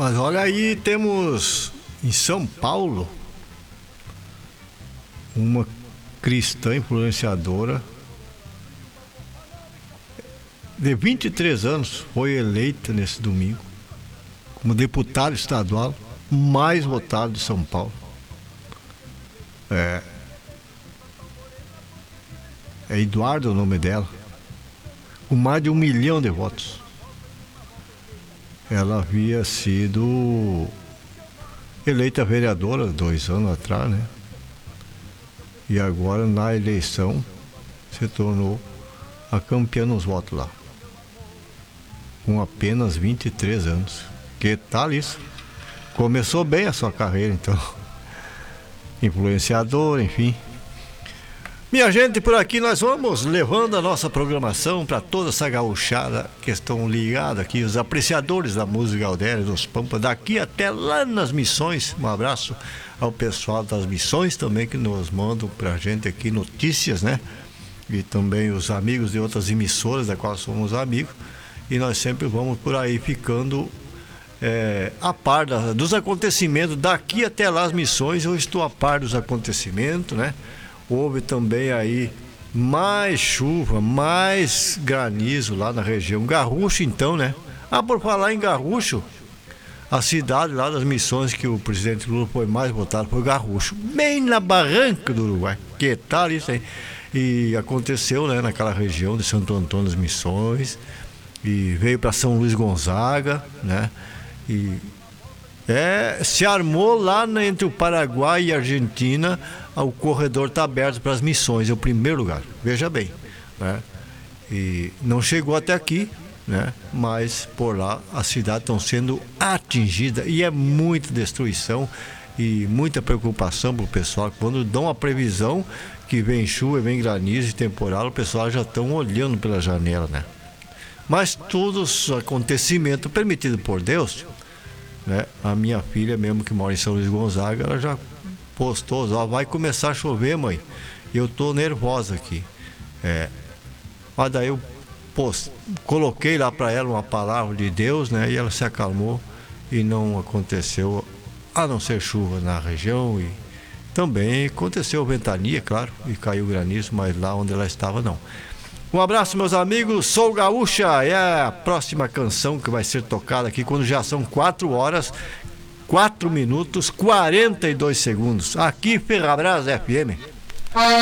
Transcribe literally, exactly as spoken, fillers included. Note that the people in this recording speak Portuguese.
Mas olha aí, temos em São Paulo uma cristã influenciadora de vinte e três anos, foi eleita nesse domingo como deputada estadual mais votada de São Paulo. É, é Eduardo o nome dela, com mais de um milhão de votos. Ela havia sido eleita vereadora dois anos atrás, né? E agora na eleição se tornou a campeã nos votos lá, com apenas vinte e três anos. Que tal isso? Começou bem a sua carreira, então. Influenciador, enfim. Minha gente, por aqui nós vamos levando a nossa programação para toda essa gauchada que estão ligados aqui, os apreciadores da música Galdéria dos Pampas, daqui até lá nas Missões. Um abraço ao pessoal das Missões também, que nos mandam pra gente aqui notícias, né? E também os amigos de outras emissoras da qual somos amigos. E nós sempre vamos por aí ficando é, a par da, dos acontecimentos daqui até lá as Missões. Eu estou a par dos acontecimentos, né? Houve também aí mais chuva, mais granizo lá na região. Garrucho, então, né? Ah, por falar em Garrucho, a cidade lá das Missões que o presidente Lula foi mais votado foi Garrucho, bem na barranca do Uruguai. Que tal isso aí? E aconteceu, né, naquela região de Santo Antônio das Missões, e veio para São Luís Gonzaga, né? E é, se armou lá entre o Paraguai e a Argentina. O corredor está aberto para as Missões, é o primeiro lugar, veja bem, né? E não chegou até aqui, né? Mas por lá a cidade está sendo atingida e é muita destruição e muita preocupação para o pessoal. Quando dão a previsão que vem chuva, vem granizo e temporal, o pessoal já estão olhando pela janela, né? Mas todos os acontecimentos permitidos por Deus, né? A minha filha mesmo, que mora em São Luís Gonzaga, ela já postou, ó, vai começar a chover, mãe. Eu tô nervosa aqui. É. Mas daí eu post... coloquei lá para ela uma palavra de Deus, né? E ela se acalmou e não aconteceu, a não ser chuva na região. E também aconteceu ventania, claro, e caiu granizo, mas lá onde ela estava não. Um abraço, meus amigos. Sou Gaúcha. É a próxima canção que vai ser tocada aqui quando já são quatro horas quatro minutos, quarenta e dois segundos. Aqui, Ferrabras F M.